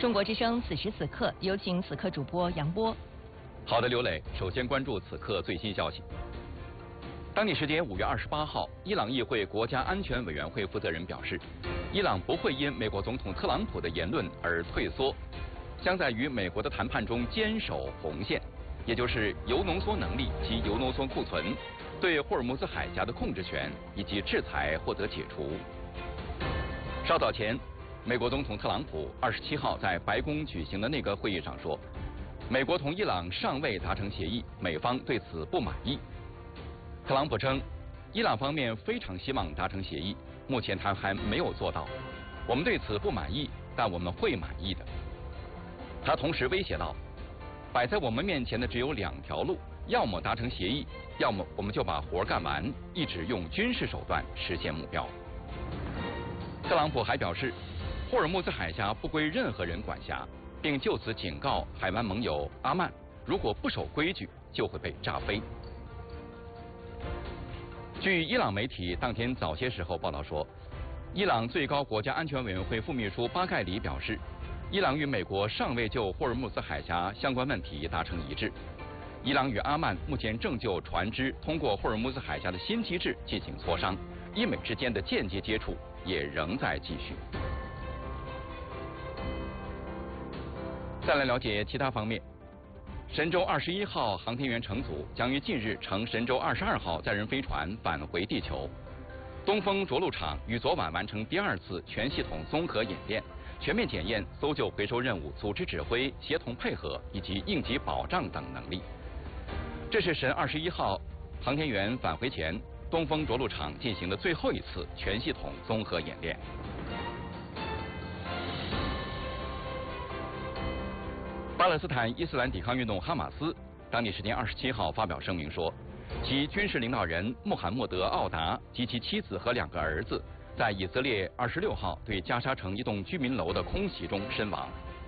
中国之声此时此刻，有请此刻主播杨波。 好的，刘磊，首先关注此刻最新消息。当地时间5月28号，伊朗议会国家安全委员会负责人表示，伊朗不会因美国总统特朗普的言论而退缩，将在与美国的谈判中坚守红线，也就是铀浓缩能力及铀浓缩库存，对霍尔木兹海峡的控制权以及制裁获得解除。稍早前，美国总统特朗普27号在白宫举行的内阁会议上说，美国同伊朗尚未达成协议，美方对此不满意。特朗普称，伊朗方面非常希望达成协议，目前他还没有做到，我们对此不满意，但我们会满意的。他同时威胁道，摆在我们面前的只有2条路，要么达成协议，要么我们就把活干完，一直用军事手段实现目标。特朗普还表示，霍尔木兹海峡不归任何人管辖，并就此警告海湾盟友阿曼，如果不守规矩，就会被炸飞。据伊朗媒体当天早些时候报道说，伊朗最高国家安全委员会副秘书巴盖里表示，伊朗与美国尚未就霍尔木兹海峡相关问题达成一致。伊朗与阿曼目前正就船只通过霍尔木兹海峡的新机制进行磋商，伊美之间的间接接触也仍在继续。再来了解其他方面。神舟21号航天员乘组将于近日乘神舟22号载人飞船返回地球。东风着陆场于昨晚完成第2次全系统综合演练，全面检验搜救回收任务组织指挥、协同配合以及应急保障等能力。这是神21号航天员返回前，东风着陆场进行的最后一次全系统综合演练。巴勒斯坦伊斯兰抵抗运动哈马斯当地时间27号发表声明说，其军事领导人穆罕默德·奥达及其妻子和2个儿子在以色列26号对加沙城一栋居民楼的空袭中身亡。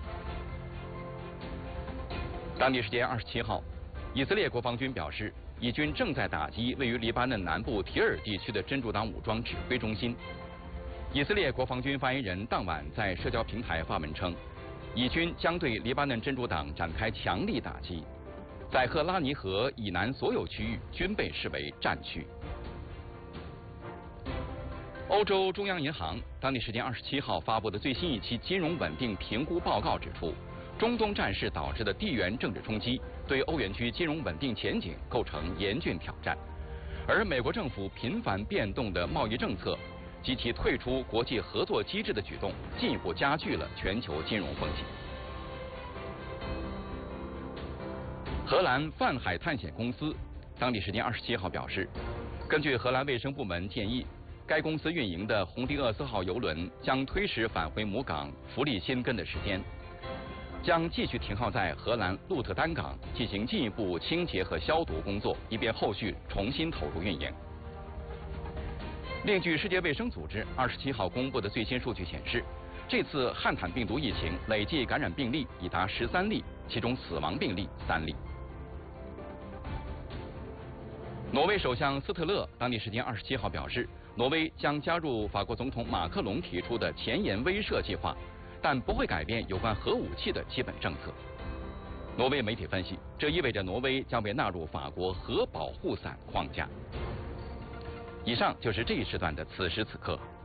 当地时间27号，以色列国防军表示，以军正在打击位于黎巴嫩南部提尔地区的真主党武装指挥中心。以色列国防军发言人当晚在社交平台发文称，以军将对黎巴嫩真主党展开强力打击，在赫拉尼河以南所有区域均被视为战区。欧洲中央银行当地时间27号发布的最新一期金融稳定评估报告指出，中东战事导致的地缘政治冲击对欧元区金融稳定前景构成严峻挑战，而美国政府频繁变动的贸易政策及其退出国际合作机制的举动，进一步加剧了全球金融风险。荷兰泛海探险公司当地时间27号表示，根据荷兰卫生部门建议，该公司运营的红迪厄斯号邮轮将推迟返回母港弗利辛根的时间，将继续停靠在荷兰鹿特丹港进行进一步清洁和消毒工作，以便后续重新投入运营。另据世界卫生组织27号公布的最新数据显示，这次汉坦病毒疫情累计感染病例已达13例，其中死亡病例3例。挪威首相斯特勒当地时间27号表示，挪威将加入法国总统马克龙提出的前沿威慑计划，但不会改变有关核武器的基本政策。挪威媒体分析，这意味着挪威将被纳入法国核保护伞框架。以上就是这一时段的此时此刻。